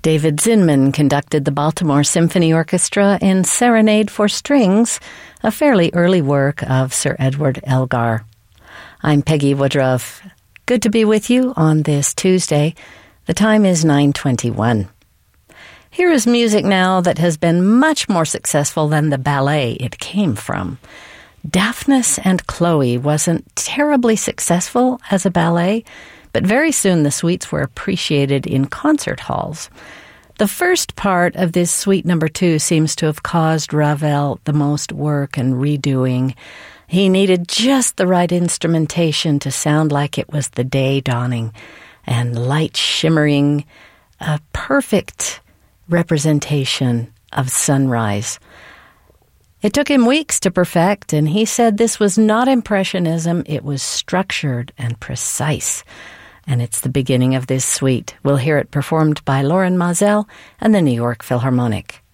David Zinman conducted the Baltimore Symphony Orchestra in Serenade for Strings, a fairly early work of Sir Edward Elgar. I'm Peggy Woodruff. Good to be with you on this Tuesday. The time is 9:21. Here is music now that has been much more successful than the ballet it came from. Daphnis and Chloe wasn't terribly successful as a ballet, but very soon the suites were appreciated in concert halls. The first part of this suite number 2 seems to have caused Ravel the most work and redoing. He needed just the right instrumentation to sound like it was the day dawning, and light shimmering, a perfect representation of sunrise. It took him weeks to perfect, and he said this was not impressionism, it was structured and precise. And it's the beginning of this suite. We'll hear it performed by Lorin Maazel and the New York Philharmonic.